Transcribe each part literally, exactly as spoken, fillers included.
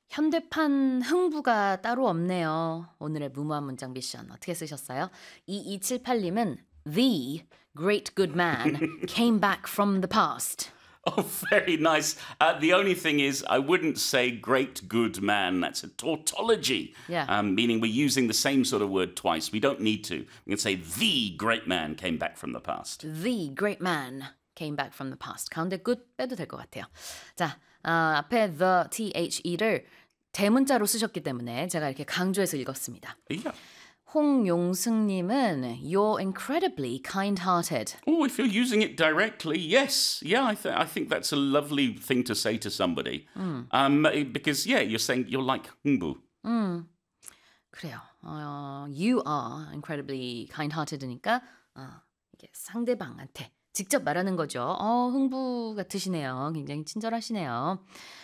현대판 흥부가 따로 없네요. 오늘의 무모한 문장 미션 어떻게 쓰셨어요? 이이칠팔님은 The great good man came back from the past. Oh, very nice. Uh, the only thing is, I wouldn't say great good man. That's a tautology, Yeah. um, meaning we're using the same sort of word twice. We don't need to. We can say the great man came back from the past. The great man came back from the past. 가운데 good 빼도 될 것 같아요. 자, 어, 앞에 the, the를 대문자로 쓰셨기 때문에 제가 이렇게 강조해서 읽었습니다. Yeah. 홍용승님은 You're incredibly kind-hearted. Oh, if you're using it directly, yes. Yeah, I, th- I think that's a lovely thing to say to somebody. Um, because, yeah, you're saying you're like 흥부. 그래요. 어, you are incredibly kind-hearted니까 어, 이게 상대방한테 직접 말하는 거죠. 어, 흥부 같으시네요. 굉장히 친절하시네요.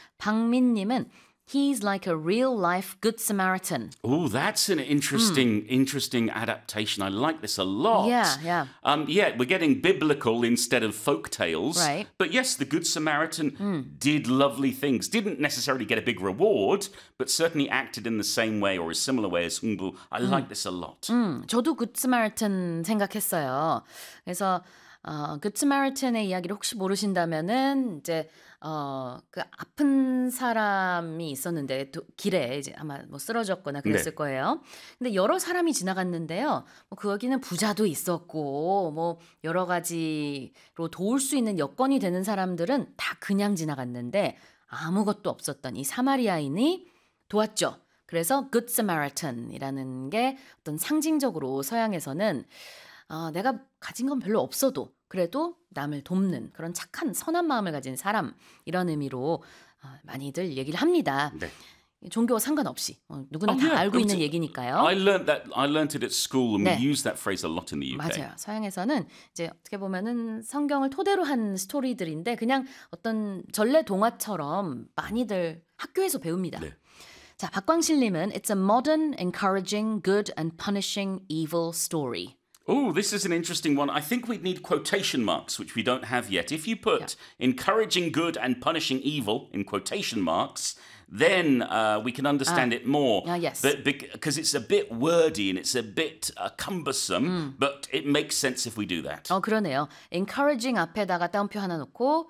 박민님은 He's like a real-life good Samaritan. Oh, that's an interesting, interesting adaptation. I like this a lot. Yeah, yeah. Um, yeah, we're getting biblical instead of folk tales. Right. But yes, the Good Samaritan did lovely things. Didn't necessarily get a big reward, but certainly acted in the same way or a similar way as 흥부. I like this a lot. 음, 저도 Good Samaritan 생각했어요. 그래서 어, Good Samaritan의 이야기를 혹시 모르신다면은 이제 어, 그 아픈 사람이 있었는데 도, 길에 이제 아마 뭐 쓰러졌거나 그랬을 네. 거예요. 근데 여러 사람이 지나갔는데요. 뭐 거기는 부자도 있었고 뭐 여러 가지로 도울 수 있는 여건이 되는 사람들은 다 그냥 지나갔는데 아무것도 없었던 이 사마리아인이 도왔죠. 그래서 Good Samaritan이라는 게 어떤 상징적으로 서양에서는 어, 내가 가진 건 별로 없어도 그래도 남을 돕는 그런 착한 선한 마음을 가진 사람 이런 의미로 어, 많이들 얘기를 합니다. 네. 종교와 상관없이 어, 누구나 Oh, 다 yeah. 알고 있는 I 얘기니까요. learned that. I learned it at school, and 네. we use that phrase a lot in the U K. 맞아요. 서양에서는 이제 어떻게 보면은 성경을 토대로 한 스토리들인데 그냥 어떤 전래 동화처럼 많이들 학교에서 배웁니다. 네. 자, 박광실님은 It's a modern, encouraging, good and punishing evil story. Oh, this is an interesting one. I think we'd need quotation marks, which we don't have yet. If you put encouraging good and punishing evil in quotation marks, then uh, we can understand it more. Ah, yes. But because it's a bit wordy and it's a bit uh, cumbersome, but it makes sense if we do that. 어, 그러네요. encouraging 앞에다가 따옴표 하나 놓고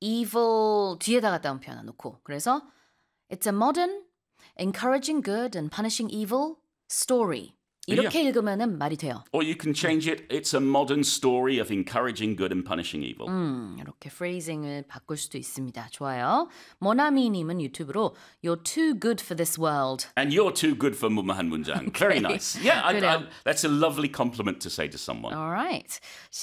evil 뒤에다가 따옴표 하나 놓고 그래서 It's a modern, encouraging good and punishing evil story. 이렇게 읽으면은 말이 돼요. Or you can change it. It's a modern story of encouraging good and punishing evil. 음, 이렇게 phrasing을 바꿀 수도 있습니다. 좋아요. 모나미님은 유튜브로 You're too good for this world. And you're too good for 무모한 문장. Very nice. Yeah, I, I, that's a lovely compliment to say to someone. All right.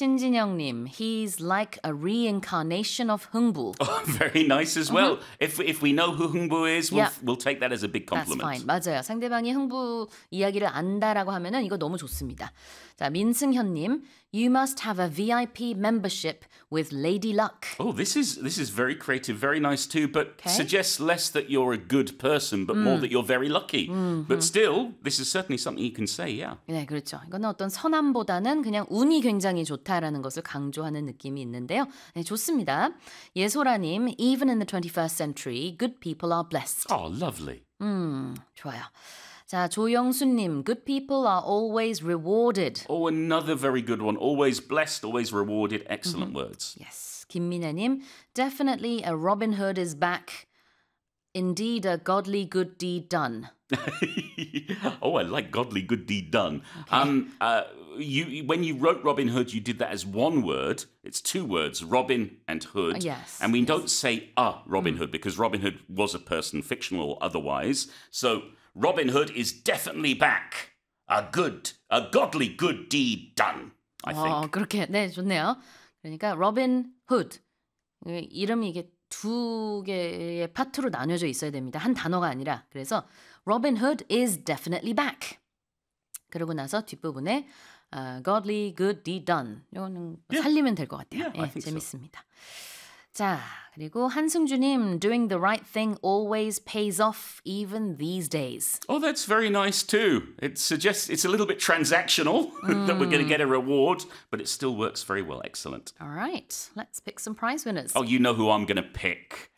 신진영님, He's like a reincarnation of 흥부. Oh, very nice as well. If if we know who 흥부 is, we'll, Yeah. we'll take that as a big That's compliment. fine. 맞아요. 상대방이 흥부 이야기를 안다라고 하면은 이거 너무 좋습니다. 자, 민승현님, You must have a V I P membership with Lady Luck. Oh, this is this is very creative, very nice too, but Okay. suggests less that you're a good person, but more that you're very lucky. But still, this is certainly something you can say, yeah. 네, 그렇죠. 이거는 어떤 선함보다는 그냥 운이 굉장히 좋다라는 것을 강조하는 느낌이 있는데요. 네, 좋습니다. 예소라님, Even in the twenty-first century, good people are blessed. Oh, lovely. 음, 좋아요. 자, 조영수님, good people are always rewarded. Oh, another very good one. Always blessed, always rewarded. Excellent words. Yes. 김민아님, definitely a Robin Hood is back. Indeed, a godly good deed done. Oh, I like godly good deed done. Um, uh, you when you wrote Robin Hood, you did that as one word. It's two words, Robin and Hood. Uh, yes, And we don't say a Robin Hood because Robin Hood was a person, fictional or otherwise. So Robin Hood is definitely back. A good, a godly good deed done, I think. 어, 그렇게 네, 좋네요. 그러니까 로빈 후드. 이름이 이게 두 개의 파트로 나뉘어져 있어야 됩니다. 한 단어가 아니라. 그래서 Robin Hood is definitely back. 그러고 나서 뒷부분에 uh, godly good deed done. 이거는 Yeah. 살리면 될 것 같아요. Yeah, I 예, think so. 재밌습니다. 자, 그리고 한승주님, doing the right thing always pays off even these days. Oh, that's very nice too. It suggests it's a little bit transactional that we're going to get a reward, but it still works very well. Excellent. All right, let's pick some prize winners. Oh, you know who I'm going to pick.